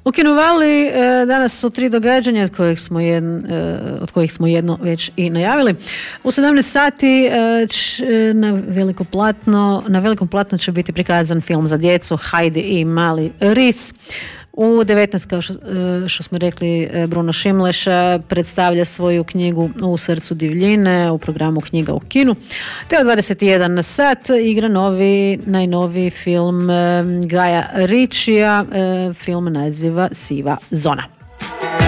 U Kinovali danas su 3 događanja od kojih smo jedno već i najavili. U 17 sati na velikom platnu će biti prikazan film za djecu Heidi i mali ris. U 19, kao što smo rekli, Bruno Šimleš predstavlja svoju knjigu U srcu divljine u programu Knjiga u kinu. Te u 21 sat igra najnoviji film Gaja Ritchija, film naziva Siva zona.